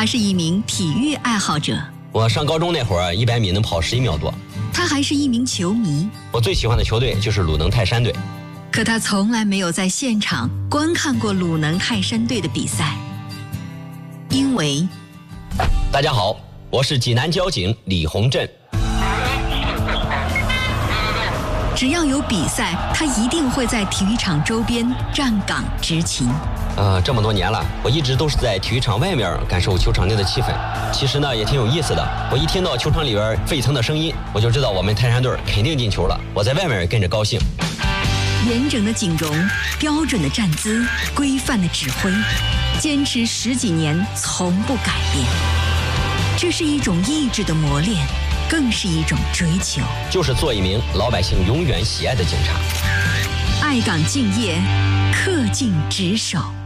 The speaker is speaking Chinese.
他是一名体育爱好者。 我上高中那会儿，100米能跑11秒多。 他还是一名球迷。 我最喜欢的球队就是鲁能泰山队。 可他从来没有在现场观看过鲁能泰山队的比赛，因为…… 大家好，我是济南交警李洪振。 只要有比赛，他一定会在体育场周边站岗执勤。 这么多年了，我一直都是在体育场外面感受球场内的气氛。其实呢，也挺有意思的。我一听到球场里边沸腾的声音，我就知道我们泰山队肯定进球了。我在外面跟着高兴。 严整的景容，标准的站姿，规范的指挥，坚持10几年，从不改变。这是一种意志的磨练，更是一种追求， 就是做一名老百姓永远喜爱的警察。 爱岗敬业，恪尽职守。